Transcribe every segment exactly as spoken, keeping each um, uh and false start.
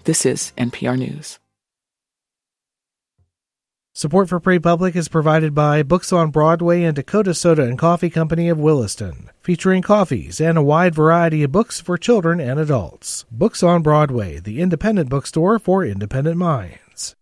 This is N P R News. Support for PrePublic is provided by Books on Broadway and Dakota Soda and Coffee Company of Williston, featuring coffees and a wide variety of books for children and adults. Books on Broadway, the independent bookstore for independent minds.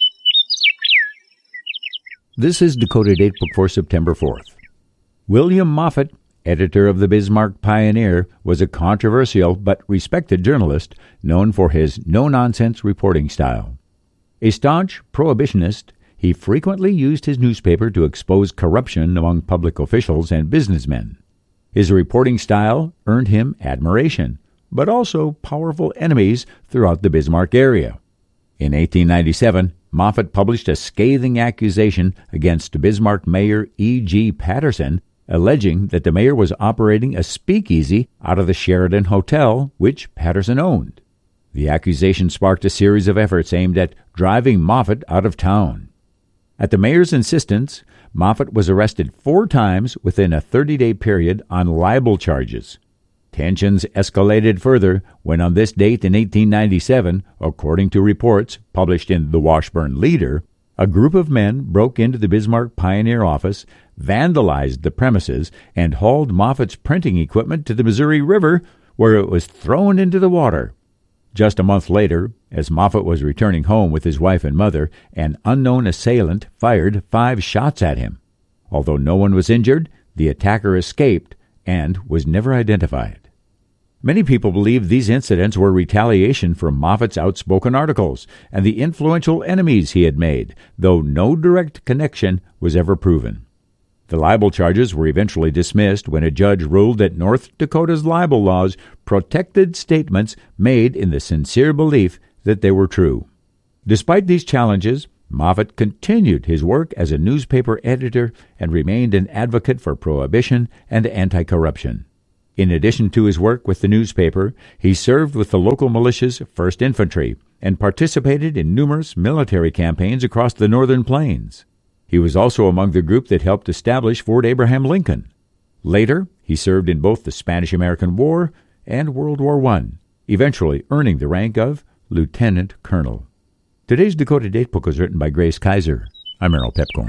This is Dakota Datebook for September fourth. William Moffett, editor of the Bismarck Pioneer, was a controversial but respected journalist known for his no-nonsense reporting style. A staunch prohibitionist, he frequently used his newspaper to expose corruption among public officials and businessmen. His reporting style earned him admiration, but also powerful enemies throughout the Bismarck area. In eighteen ninety-seven, Moffett published a scathing accusation against Bismarck Mayor E G Patterson, alleging that the mayor was operating a speakeasy out of the Sheraton Hotel, which Patterson owned. The accusation sparked a series of efforts aimed at driving Moffett out of town. At the mayor's insistence, Moffett was arrested four times within a thirty-day period on libel charges. Tensions escalated further when on this date in eighteen ninety-seven, according to reports published in the Washburn Leader, a group of men broke into the Bismarck Pioneer office, vandalized the premises, and hauled Moffett's printing equipment to the Missouri River, where it was thrown into the water. Just a month later, as Moffett was returning home with his wife and mother, an unknown assailant fired five shots at him. Although no one was injured, the attacker escaped and was never identified. Many people believe these incidents were retaliation for Moffett's outspoken articles and the influential enemies he had made, though no direct connection was ever proven. The libel charges were eventually dismissed when a judge ruled that North Dakota's libel laws protected statements made in the sincere belief that they were true. Despite these challenges, Moffett continued his work as a newspaper editor and remained an advocate for prohibition and anti-corruption. In addition to his work with the newspaper, he served with the local militia's First Infantry and participated in numerous military campaigns across the northern plains. He was also among the group that helped establish Fort Abraham Lincoln. Later, he served in both the Spanish-American War and World War One, eventually earning the rank of Lieutenant Colonel. Today's Dakota Datebook was written by Grace Kaiser. I'm Errol Pepcorn.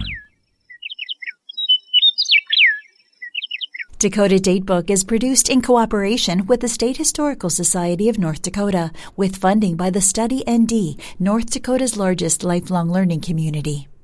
Dakota Datebook is produced in cooperation with the State Historical Society of North Dakota, with funding by the Study N D, North Dakota's largest lifelong learning community.